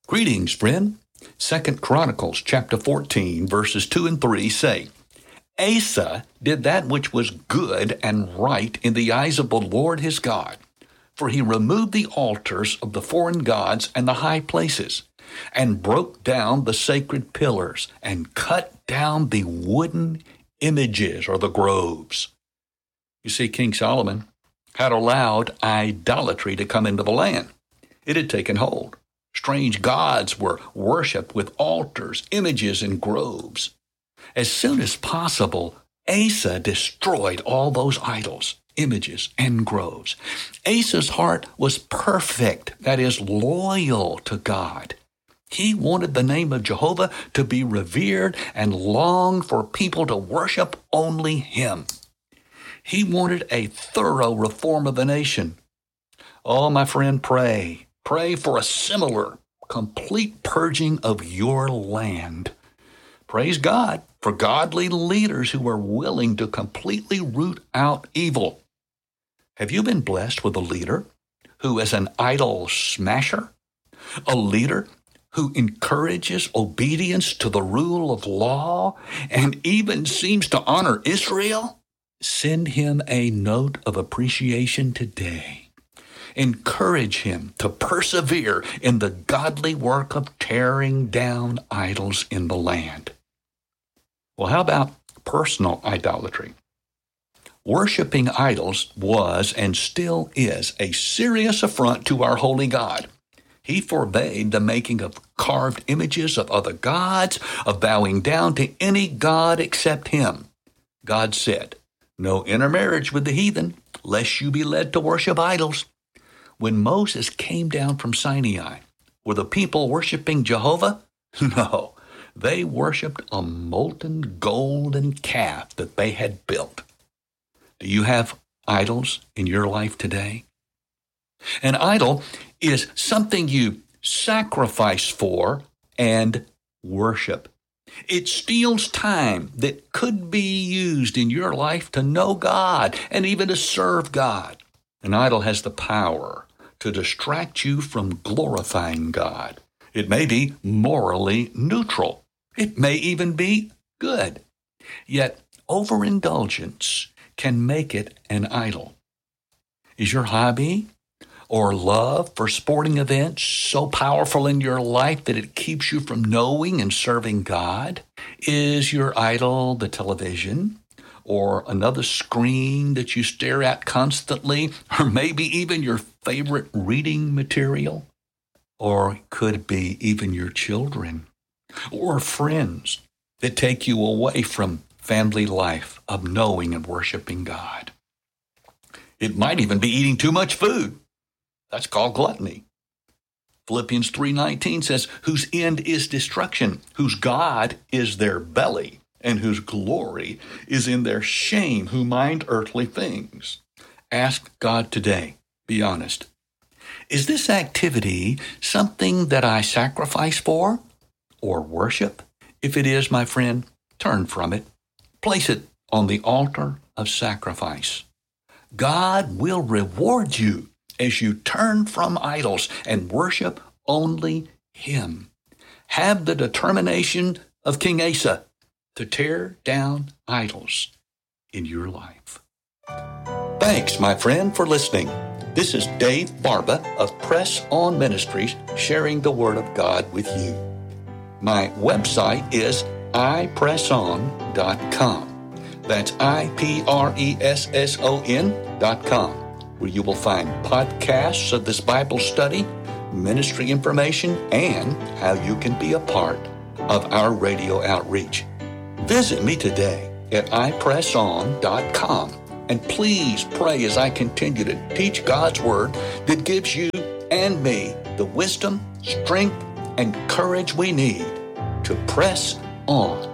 Greetings, friend. 2 Chronicles chapter 14, verses 2 and 3 say, Asa did that which was good and right in the eyes of the Lord his God, for he removed the altars of the foreign gods and the high places, and broke down the sacred pillars, and cut down the wooden images or the groves. You see, King Solomon had allowed idolatry to come into the land. It had taken hold. Strange gods were worshipped with altars, images, and groves. As soon as possible, Asa destroyed all those idols, images, and groves. Asa's heart was perfect, that is, loyal to God. He wanted the name of Jehovah to be revered and longed for people to worship only him. He wanted a thorough reform of the nation. Oh, my friend, pray. Pray for a similar, complete purging of your land. Praise God for godly leaders who are willing to completely root out evil. Have you been blessed with a leader who is an idol smasher? A leader who encourages obedience to the rule of law and even seems to honor Israel? Send him a note of appreciation today. Encourage him to persevere in the godly work of tearing down idols in the land. Well, how about personal idolatry? Worshipping idols was and still is a serious affront to our holy God. He forbade the making of carved images of other gods, of bowing down to any god except him. God said, "No intermarriage with the heathen, lest you be led to worship idols." When Moses came down from Sinai, were the people worshiping Jehovah? No, they worshiped a molten golden calf that they had built. Do you have idols in your life today? An idol is something you sacrifice for and worship. It steals time that could be used in your life to know God and even to serve God. An idol has the power to distract you from glorifying God. It may be morally neutral. It may even be good. Yet overindulgence can make it an idol. Is your hobby or love for sporting events so powerful in your life that it keeps you from knowing and serving God? Is your idol the television or another screen that you stare at constantly, or maybe even your favorite reading material? Or it could be even your children or friends that take you away from family life of knowing and worshiping God. It might even be eating too much food. That's called gluttony. Philippians 3:19 says, whose end is destruction, whose God is their belly, and whose glory is in their shame, who mind earthly things. Ask God today, be honest. Is this activity something that I sacrifice for or worship? If it is, my friend, turn from it. Place it on the altar of sacrifice. God will reward you as you turn from idols and worship only him. Have the determination of King Asa to tear down idols in your life. Thanks, my friend, for listening. This is Dave Barba of Press On Ministries sharing the Word of God with you. My website is ipresson.com. That's ipresson.com, where you will find podcasts of this Bible study, ministry information, and how you can be a part of our radio outreach. Visit me today at ipresson.com, and please pray as I continue to teach God's Word that gives you and me the wisdom, strength, and courage we need to press on